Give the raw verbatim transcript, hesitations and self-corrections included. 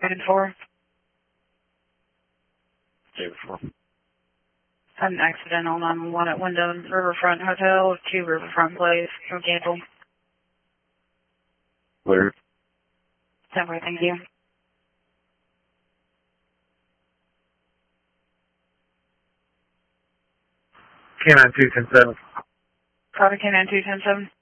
David four. David four. Had an accidental nine one one at Wyndham Riverfront Hotel, two Riverfront Place, no cancel. Clear. Temporary, thank you. K nine two ten seven. Copy K nine two ten seven.